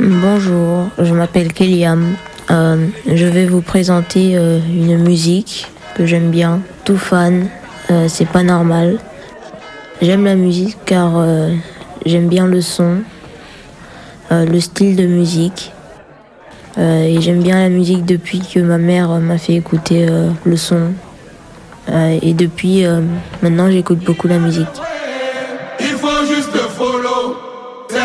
Bonjour, je m'appelle Kéliam. Je vais vous présenter une musique que j'aime bien. Tout fan, c'est pas normal. J'aime la musique car j'aime bien le son, le style de musique. Et j'aime bien la musique depuis que ma mère m'a fait écouter le son. Et depuis, maintenant j'écoute beaucoup la musique.